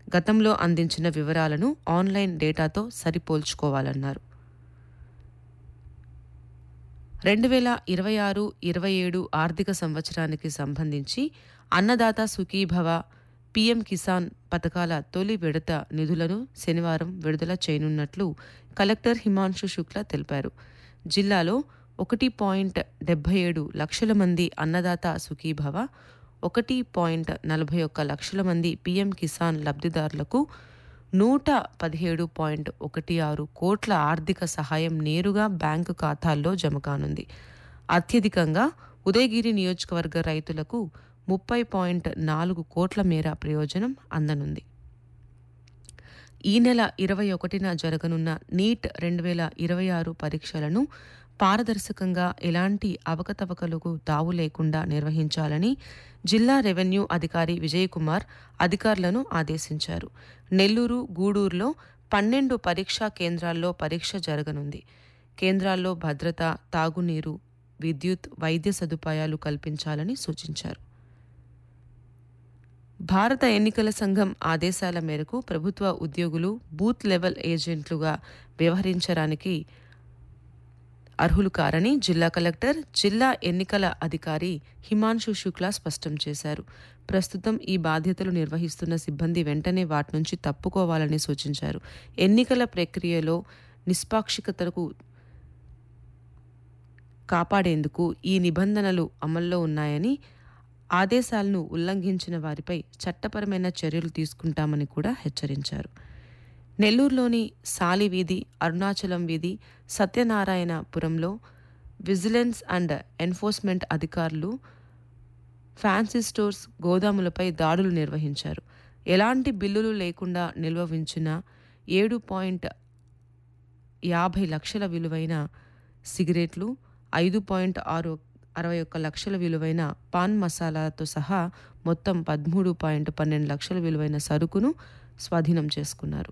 గతంలో అందించిన వివరాలను ఆన్లైన్ డేటాతో సరిపోల్చుకోవాలన్నారు. 2026-27 ఆర్థిక సంవత్సరానికి సంబంధించి అన్నదాత సుఖీభవ, పీఎం కిసాన్ పథకాల తొలి విడత నిధులను శనివారం విడుదల చేయనున్నట్లు కలెక్టర్ హిమాంశు శుక్లా తెలిపారు. జిల్లాలో 1.77 లక్షల మంది అన్నదాత సుఖీభవ, 1.41 లక్షల మంది పీఎం కిసాన్ లబ్ధిదారులకు 117.16 కోట్ల ఆర్థిక సహాయం నేరుగా బ్యాంకు ఖాతాల్లో జమ కానుంది. అత్యధికంగా ఉదయగిరి నియోజకవర్గ రైతులకు 30.4 కోట్ల మేర ప్రయోజనం అందనుంది. ఈ నెల 21న జరగనున్న నీట్ 2026 పరీక్షలను పారదర్శకంగా ఎలాంటి అవకతవకలకు తావు లేకుండా నిర్వహించాలని జిల్లా రెవెన్యూ అధికారి విజయకుమార్ అధికారులను ఆదేశించారు. నెల్లూరు, గూడూరులో 12 పరీక్షా కేంద్రాల్లో పరీక్ష జరగనుంది. కేంద్రాల్లో భద్రత, తాగునీరు, విద్యుత్, వైద్య సదుపాయాలు కల్పించాలని సూచించారు. భారత ఎన్నికల సంఘం ఆదేశాల మేరకు ప్రభుత్వ ఉద్యోగులు బూత్ లెవెల్ ఏజెంట్లుగా వ్యవహరించడానికి అర్హులు కారని జిల్లా కలెక్టర్, జిల్లా ఎన్నికల అధికారి హిమాంశు శుక్లా స్పష్టం చేశారు. ప్రస్తుతం ఈ బాధ్యతలు నిర్వహిస్తున్న సిబ్బంది వెంటనే వాటి నుంచి తప్పుకోవాలని సూచించారు. ఎన్నికల ప్రక్రియలో నిష్పాక్షికతకు కాపాడేందుకు ఈ నిబంధనలు అమల్లో ఉన్నాయని, ఆదేశాలను ఉల్లంఘించిన వారిపై చట్టపరమైన చర్యలు తీసుకుంటామని కూడా హెచ్చరించారు. నెల్లూరులోని సాలి వీధి, అరుణాచలం వీధి, సత్యనారాయణపురంలో విజిలెన్స్ అండ్ ఎన్ఫోర్స్మెంట్ అధికారులు ఫ్యాన్సీ స్టోర్స్, గోదాములపై దాడులు నిర్వహించారు. ఎలాంటి బిల్లులు లేకుండా నిల్వ ఉంచిన 7.50 లక్షల విలువైన సిగరెట్లు, 5.61 లక్షల విలువైన పాన్ మసాలాతో సహా మొత్తం 13.12 లక్షల విలువైన సరుకును స్వాధీనం చేసుకున్నారు.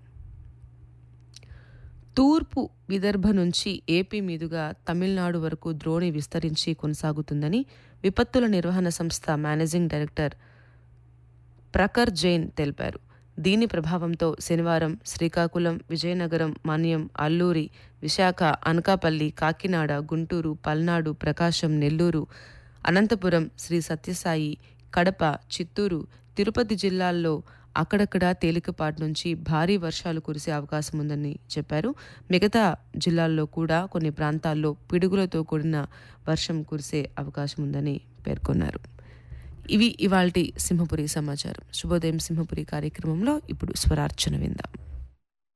తూర్పు విదర్భ నుంచి ఏపీ మీదుగా తమిళనాడు వరకు ద్రోణి విస్తరించి కొనసాగుతుందని విపత్తుల నిర్వహణ సంస్థ మేనేజింగ్ డైరెక్టర్ ప్రఖర్ జైన్ తెలిపారు. దీని ప్రభావంతో శనివారం శ్రీకాకుళం, విజయనగరం, మన్యం, అల్లూరి, విశాఖ, అనకాపల్లి, కాకినాడ, గుంటూరు, పల్నాడు, ప్రకాశం, నెల్లూరు, అనంతపురం, శ్రీ సత్యసాయి, కడప, చిత్తూరు, తిరుపతి జిల్లాల్లో అక్కడక్కడ తేలికపాటి నుంచి భారీ వర్షాలు కురిసే అవకాశం ఉందని చెప్పారు. మిగతా జిల్లాల్లో కూడా కొన్ని ప్రాంతాల్లో పిడుగులతో కూడిన వర్షం కురిసే అవకాశం ఉందని పేర్కొన్నారు. ఇవి ఇవాల్టి సింహపురి సమాచారం. శుభోదయం సింహపురి కార్యక్రమంలో ఇప్పుడు స్వరార్చన విందాం.